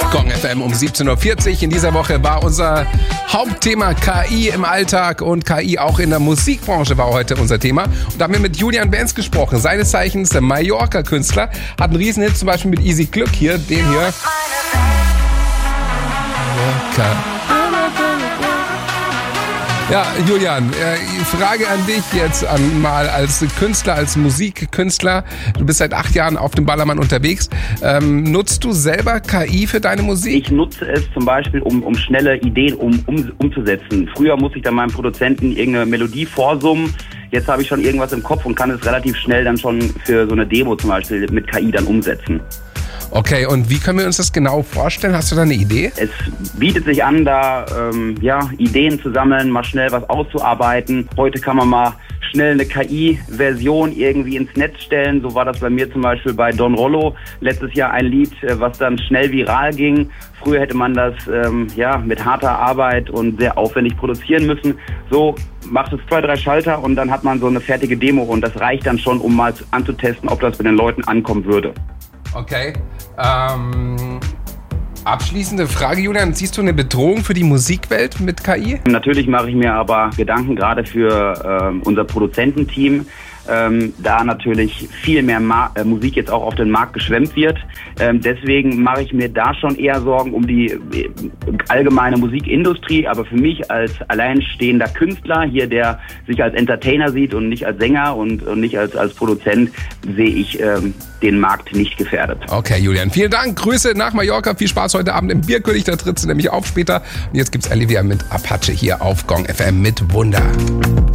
Gong FM um 17.40 Uhr. In dieser Woche war unser Hauptthema KI im Alltag und KI auch in der Musikbranche war heute unser Thema. Und da haben wir mit Julian Benz gesprochen, seines Zeichens der Mallorca-Künstler. Hat einen Riesenhit zum Beispiel mit Easy Glück hier, den hier. Ja, Julian, Frage an dich jetzt mal als Künstler, als Musikkünstler. Du bist seit 8 Jahren auf dem Ballermann unterwegs. Nutzt du selber KI für deine Musik? Ich nutze es zum Beispiel, um schnelle Ideen umzusetzen. Früher musste ich dann meinem Produzenten irgendeine Melodie vorsummen. Jetzt habe ich schon irgendwas im Kopf und kann es relativ schnell dann schon für so eine Demo zum Beispiel mit KI dann umsetzen. Okay, und wie können wir uns das genau vorstellen? Hast du da eine Idee? Es bietet sich an, da Ideen zu sammeln, mal schnell was auszuarbeiten. Heute kann man mal schnell eine KI-Version irgendwie ins Netz stellen. So war das bei mir zum Beispiel bei Don Rollo. Letztes Jahr ein Lied, was dann schnell viral ging. Früher hätte man das mit harter Arbeit und sehr aufwendig produzieren müssen. So macht es 2, 3 Schalter und dann hat man so eine fertige Demo und das reicht dann schon, um mal anzutesten, ob das bei den Leuten ankommen würde. Okay. Abschließende Frage, Julian. Siehst du eine Bedrohung für die Musikwelt mit KI? Natürlich mache ich mir aber Gedanken, gerade für unser Produzententeam, da natürlich viel mehr Musik jetzt auch auf den Markt geschwemmt wird. Deswegen mache ich mir da schon eher Sorgen um die allgemeine Musikindustrie. Aber für mich als alleinstehender Künstler hier, der sich als Entertainer sieht und nicht als Sänger und nicht als Produzent, sehe ich den Markt nicht gefährdet. Okay, Julian, vielen Dank. Grüße nach Mallorca. Viel Spaß heute Abend im Bierkönig. Da trittst du nämlich auf später. Und jetzt gibt's Olivia mit Apache hier auf Gong FM mit Wunder.